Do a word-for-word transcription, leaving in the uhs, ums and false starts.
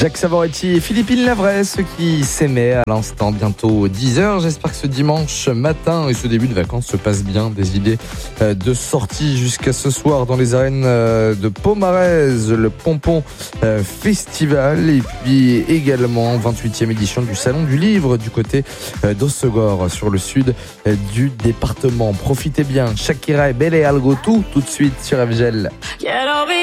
Jacques Savoretti et Philippine Lavray, ceux qui s'aimaient à l'instant, bientôt dix heures. J'espère que ce dimanche matin et ce début de vacances se passe bien. Des idées de sortie jusqu'à ce soir dans les arènes de Pomarez, le Pompon Festival, et puis également vingt-huitième édition du Salon du Livre du côté d'Hossegor, sur le sud du département. Profitez bien. Shakira et Belle et Algo, tout, tout de suite sur F G L.